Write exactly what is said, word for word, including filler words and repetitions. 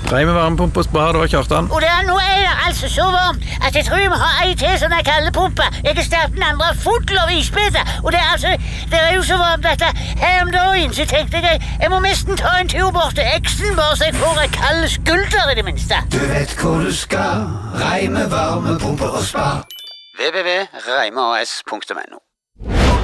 Reime varmepumpe og spar, det var Kjartan. Og det er, nå er det altså så varmt at jeg tror jeg må ha ei til sånn en kaldepumpe. Jeg har startet den andre full av isbiter. Og det er altså, det er jo så varmt at her om dagen så tenkte jeg jeg må nesten ta en tur bort til eksen bare så jeg får en kald skulder i det minste. Du vet hvor du skal, Reime varmepumpe og spar. w w w punktum reime a s punktum n o